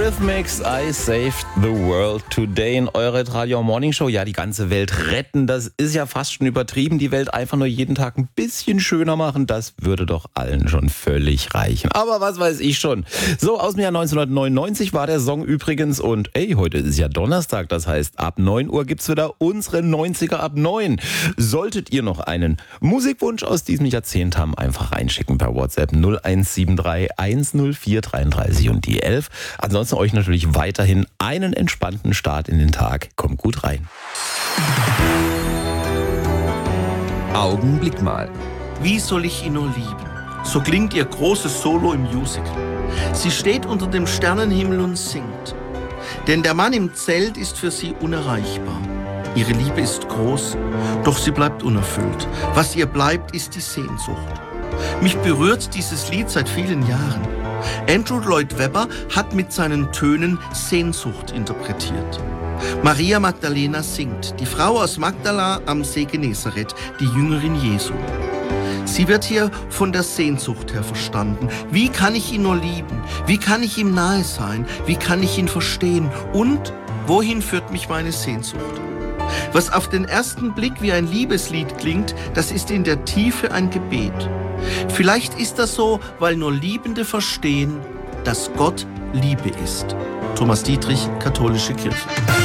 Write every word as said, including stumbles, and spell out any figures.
Eurythmics, I saved the world today in eurer Radio Morning Show. Ja, die ganze Welt retten, das ist ja fast schon übertrieben. Die Welt einfach nur jeden Tag ein bisschen schöner machen, das würde doch allen schon völlig reichen. Aber was weiß ich schon. So, aus dem Jahr neunzehnhundertneunundneunzig war der Song übrigens und ey, heute ist ja Donnerstag, das heißt ab neun Uhr gibt's wieder unsere neunziger ab neun. Solltet ihr noch einen Musikwunsch aus diesem Jahrzehnt haben, einfach reinschicken per WhatsApp null eins sieben drei eins null vier drei drei und die elf. Ansonsten euch natürlich weiterhin einen entspannten Start in den Tag. Kommt gut rein. Augenblick mal. Wie soll ich ihn nur lieben? So klingt ihr großes Solo im Musical. Sie steht unter dem Sternenhimmel und singt. Denn der Mann im Zelt ist für sie unerreichbar. Ihre Liebe ist groß, doch sie bleibt unerfüllt. Was ihr bleibt, ist die Sehnsucht. Mich berührt dieses Lied seit vielen Jahren. Andrew Lloyd Webber hat mit seinen Tönen Sehnsucht interpretiert. Maria Magdalena singt, die Frau aus Magdala am See Genezareth, die Jüngerin Jesu. Sie wird hier von der Sehnsucht her verstanden. Wie kann ich ihn nur lieben? Wie kann ich ihm nahe sein? Wie kann ich ihn verstehen? Und wohin führt mich meine Sehnsucht? Was auf den ersten Blick wie ein Liebeslied klingt, das ist in der Tiefe ein Gebet. Vielleicht ist das so, weil nur Liebende verstehen, dass Gott Liebe ist. Thomas Dietrich, Katholische Kirche.